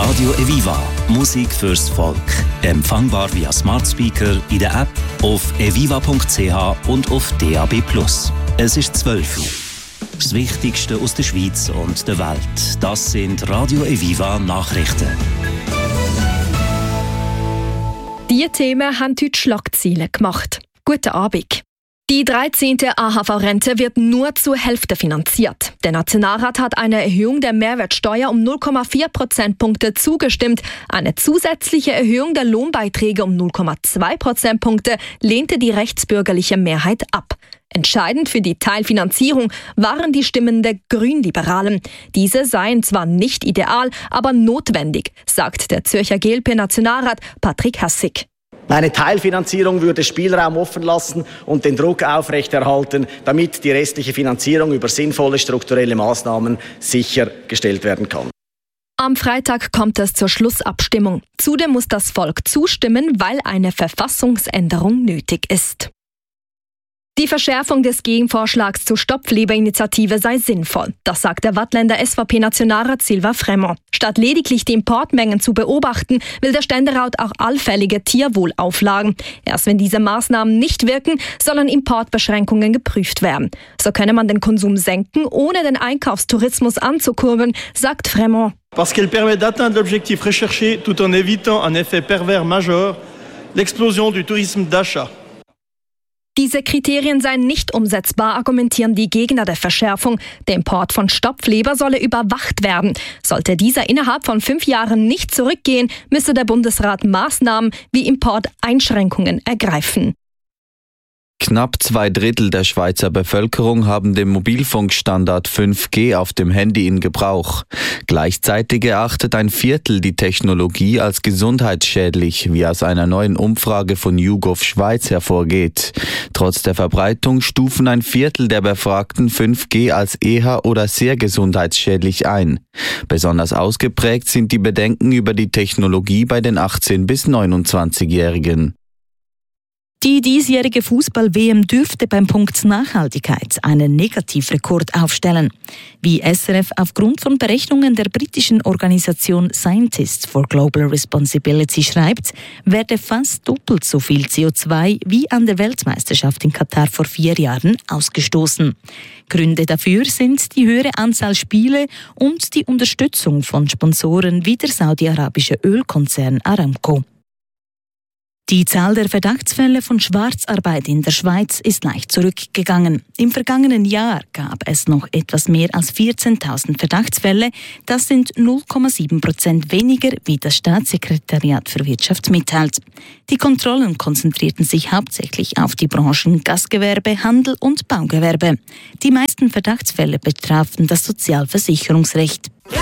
Radio Eviva. Musik fürs Volk. Empfangbar via Smart Speaker, in der App, auf eviva.ch und auf DAB+. Es ist 12 Uhr. Das Wichtigste aus der Schweiz und der Welt. Das sind Radio Eviva Nachrichten. Diese Themen haben heute Schlagzeilen gemacht. Guten Abend. Die 13. AHV-Rente wird nur zur Hälfte finanziert. Der Nationalrat hat einer Erhöhung der Mehrwertsteuer um 0,4 Prozentpunkte zugestimmt. Eine zusätzliche Erhöhung der Lohnbeiträge um 0,2 Prozentpunkte lehnte die rechtsbürgerliche Mehrheit ab. Entscheidend für die Teilfinanzierung waren die Stimmen der Grünliberalen. Diese seien zwar nicht ideal, aber notwendig, sagt der Zürcher GLP-Nationalrat Patrick Hassig. Eine Teilfinanzierung würde Spielraum offen lassen und den Druck aufrechterhalten, damit die restliche Finanzierung über sinnvolle strukturelle Maßnahmen sichergestellt werden kann. Am Freitag kommt es zur Schlussabstimmung. Zudem muss das Volk zustimmen, weil eine Verfassungsänderung nötig ist. Die Verschärfung des Gegenvorschlags zur Stopfleber-Initiative sei sinnvoll. Das sagt der Waadtländer SVP-Nationalrat Sylvain Frémont. Statt lediglich die Importmengen zu beobachten, will der Ständerat auch allfällige Tierwohlauflagen. Erst wenn diese Maßnahmen nicht wirken, sollen Importbeschränkungen geprüft werden. So könne man den Konsum senken, ohne den Einkaufstourismus anzukurbeln, sagt Frémont. Parce qu'elle permet d'atteindre l'objectif recherché tout en évitant un effet pervers majeur, l'explosion du tourisme d'achat. Diese Kriterien seien nicht umsetzbar, argumentieren die Gegner der Verschärfung. Der Import von Stopfleber solle überwacht werden. Sollte dieser innerhalb von 5 Jahren nicht zurückgehen, müsse der Bundesrat Maßnahmen wie Importeinschränkungen ergreifen. Knapp 2/3 der Schweizer Bevölkerung haben den Mobilfunkstandard 5G auf dem Handy in Gebrauch. Gleichzeitig erachtet 1/4 die Technologie als gesundheitsschädlich, wie aus einer neuen Umfrage von YouGov Schweiz hervorgeht. Trotz der Verbreitung stufen 1/4 der Befragten 5G als eher oder sehr gesundheitsschädlich ein. Besonders ausgeprägt sind die Bedenken über die Technologie bei den 18- bis 29-Jährigen. Die diesjährige Fußball-WM dürfte beim Punkt Nachhaltigkeit einen Negativrekord aufstellen. Wie SRF aufgrund von Berechnungen der britischen Organisation Scientists for Global Responsibility schreibt, werde fast doppelt so viel CO2 wie an der Weltmeisterschaft in Katar vor 4 Jahren ausgestoßen. Gründe dafür sind die höhere Anzahl Spiele und die Unterstützung von Sponsoren wie der saudi-arabische Ölkonzern Aramco. Die Zahl der Verdachtsfälle von Schwarzarbeit in der Schweiz ist leicht zurückgegangen. Im vergangenen Jahr gab es noch etwas mehr als 14.000 Verdachtsfälle. Das sind 0,7% weniger, wie das Staatssekretariat für Wirtschaft mitteilt. Die Kontrollen konzentrierten sich hauptsächlich auf die Branchen Gastgewerbe, Handel und Baugewerbe. Die meisten Verdachtsfälle betrafen das Sozialversicherungsrecht.